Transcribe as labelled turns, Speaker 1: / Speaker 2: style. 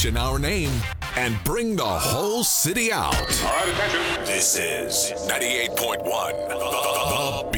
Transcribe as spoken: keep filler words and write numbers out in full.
Speaker 1: mention our name and bring the whole city out.
Speaker 2: All right, attention.
Speaker 1: This is ninety-eight point one, The